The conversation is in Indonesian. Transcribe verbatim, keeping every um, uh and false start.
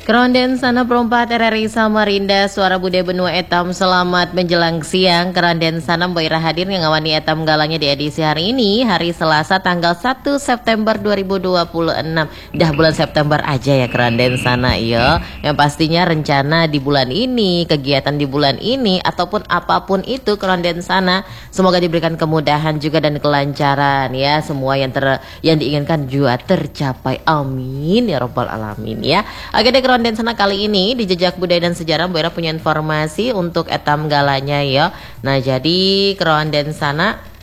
Keronden sana perempat R R I Samarinda suara Bude Benua Etam selamat menjelang siang. Keronden sana Boira hadir ngawani etam galanya di edisi hari ini, hari Selasa tanggal satu September dua ribu dua puluh enam. Dah bulan September aja ya keronden sana ya. Yang pastinya rencana di bulan ini, kegiatan di bulan ini ataupun apapun itu keronden sana semoga diberikan kemudahan juga dan kelancaran ya. Semua yang ter yang diinginkan juga tercapai. Amin ya robbal alamin ya. Oke deh keronden sana kali ini di jejak budaya dan sejarah Boira punya informasi untuk etam galanya ya. Nah jadi keronden sana